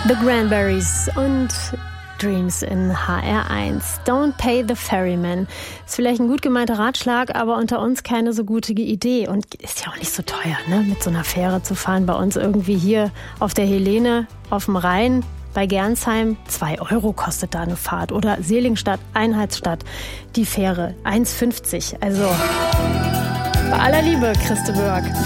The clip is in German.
The Cranberries und Dreams in HR1. Don't pay the ferryman. Ist vielleicht ein gut gemeinter Ratschlag, aber unter uns keine so gute Idee. Und ist ja auch nicht so teuer, ne? Mit so einer Fähre zu fahren. Bei uns irgendwie hier auf der Helene auf dem Rhein bei Gernsheim 2 € kostet da eine Fahrt. Oder Seligenstadt, Einheitsstadt, die Fähre 1,50. Also bei aller Liebe, Christe Börk.